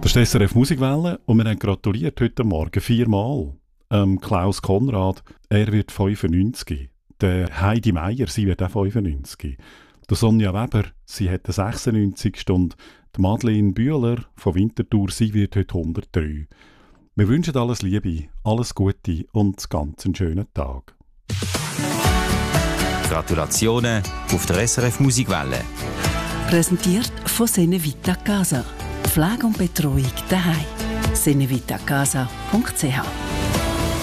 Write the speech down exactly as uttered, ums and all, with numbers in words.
Das ist die S R F Musikwelle und wir haben gratuliert heute Morgen viermal. Ähm, Klaus Konrad, er wird fünfundneunzig. Der Heidi Meier, sie wird auch fünfundneunzig. Der Sonja Weber, sie hat den sechsundneunzigsten und die Madeleine Bühler von Winterthur, sie wird heute hundertdrei. Wir wünschen alles Liebe, alles Gute und ganz einen schönen Tag. Gratulationen auf der S R F Musikwelle. Präsentiert von Senevita Casa. Pflege und Betreuung daheim. senevitacasa punkt c h